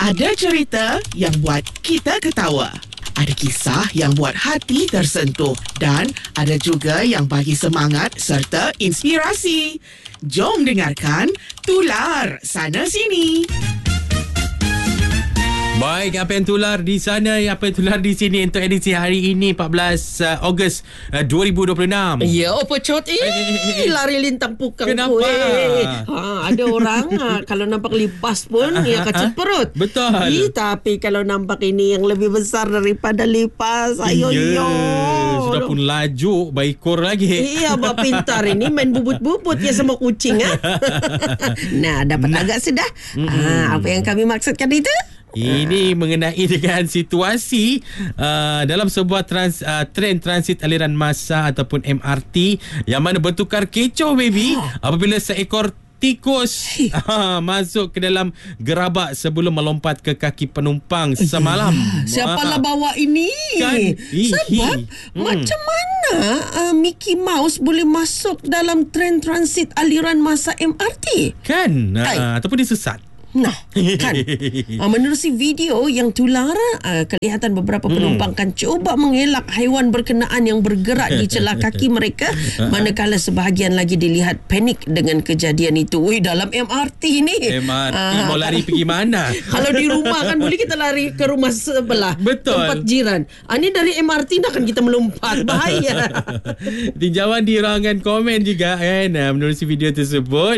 Ada cerita yang buat kita ketawa. Ada kisah yang buat hati tersentuh. Dan ada juga yang bagi semangat serta inspirasi. Jom dengarkan Tular Sana Sini. Baik, apa yang tular di sana, apa yang tular di sini untuk edisi hari ini 14 Ogos 2026. Ya, apa cot? Lari lintang pukang. Kenapa? Ada orang kalau nampak lipas pun ia kacip perut. Betul. Tapi kalau nampak ini yang lebih besar daripada lipas, ayo yo. Sudah pun laju, baikor lagi. Iya, abang pintar ini main bubut-bubut ya sama kucing. Nah, dapat agak sudah. Apa yang kami maksudkan itu? Ini mengenai dengan situasi dalam sebuah tren transit aliran massa ataupun MRT yang mana bertukar kecoh baby apabila seekor tikus masuk ke dalam gerabak sebelum melompat ke kaki penumpang semalam. Siapalah bawa ini? Kan? Sebab macam mana Mickey Mouse boleh masuk dalam tren transit aliran massa MRT? Kan? Ataupun dia sesat. Nah, kan menerusi video yang tular, kelihatan beberapa penumpang kan cuba mengelak haiwan berkenaan yang bergerak di celah kaki mereka, manakala sebahagian lagi dilihat panik dengan kejadian itu. Dalam MRT ni mau lari pergi mana? Kalau di rumah kan boleh kita lari ke rumah sebelah. Betul. Tempat jiran. Ini dari MRT dah kan kita melompat. Bahaya. Tinjauan di ruangan komen juga kan menerusi video tersebut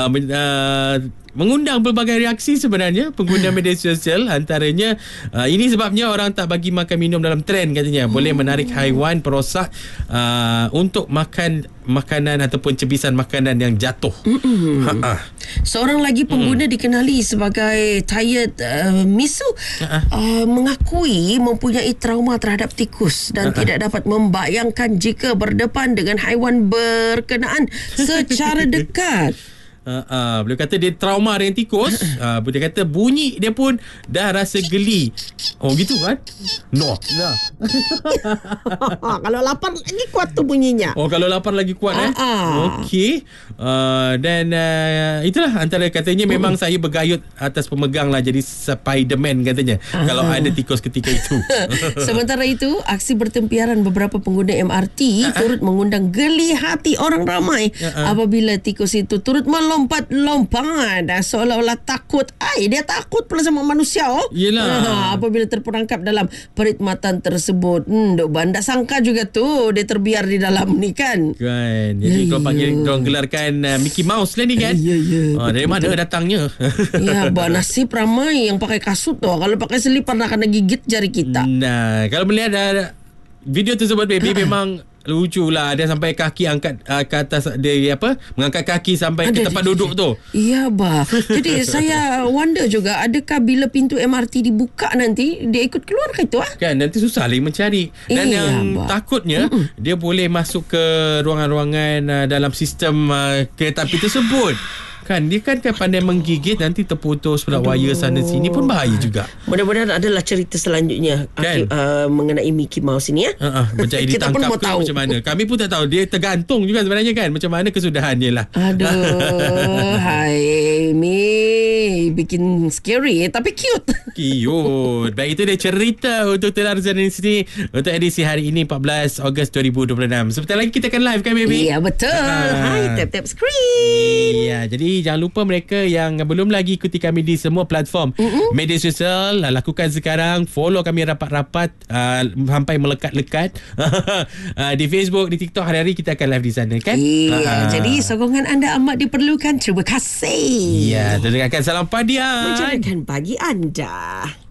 mengundang pelbagai reaksi sebenarnya pengguna media sosial. Antaranya ini sebabnya orang tak bagi makan minum dalam tren katanya. Boleh menarik haiwan perosak untuk makan makanan ataupun cebisan makanan yang jatuh. Seorang lagi pengguna dikenali sebagai Tired Misu mengakui mempunyai trauma terhadap tikus dan tidak dapat membayangkan jika berdepan dengan haiwan berkenaan secara dekat. Boleh kata dia trauma dengan tikus. Boleh kata bunyi dia pun dah rasa geli. Oh gitu kan? No. Kalau lapar lagi kuat tu bunyinya. Oh, kalau lapar lagi kuat Okey. Dan itulah antara katanya memang saya bergayut atas pemegang lah jadi Spiderman katanya kalau ada tikus ketika itu. Sementara itu, aksi bertempiaran beberapa pengguna MRT turut mengundang geli hati orang ramai apabila tikus itu turut lompat-lompat seolah-olah takut. Dia takut pula sama manusia. Yelah. Apabila terperangkap dalam perkhidmatan tersebut. Dok bandar sangka juga tu dia terbiar di dalam ni kan. Jadi kau panggil, kau gelarkan Mickey Mouse lah ni kan. Dari mana datangnya? Ya, nasib ramai yang pakai kasut tu. Kalau pakai selipar nak kena gigit jari kita. Nah, kalau melihat video tersebut baby memang lucu lah. Dia sampai kaki angkat ke atas, dia mengangkat kaki sampai ke tempat duduk tu. Iya bah. Jadi saya wonder juga, adakah bila pintu MRT dibuka nanti dia ikut keluar ke itu kan nanti susah lagi mencari. Dan yang takutnya dia boleh masuk ke ruangan-ruangan dalam sistem kereta api tersebut. Kan dia kan pandai menggigit, nanti terputus pula wire sana sini pun bahaya juga. Mudah-mudahan adalah cerita selanjutnya kan? Mengenai Mickey Mouse ini macam kita pun mau tahu macam mana. Kami pun tak tahu. Dia tergantung juga sebenarnya kan macam mana kesudahannya lah. Hai Mi, bikin scary tapi cute. Baik, itu dia cerita untuk Tular Sana Sini untuk edisi hari ini 14 Ogos 2026. Sebentar lagi kita akan live kan baby? Ya betul. Hai, tap screen. Ya, jadi jangan lupa mereka yang belum lagi ikuti kami di semua platform media sosial, lakukan sekarang. Follow kami rapat-rapat sampai melekat-lekat di Facebook, di TikTok. Hari-hari kita akan live di sana kan. Jadi sokongan anda amat diperlukan. Terima kasih. Ya, terima kasih. Salam padian. Menjalankan pagi anda.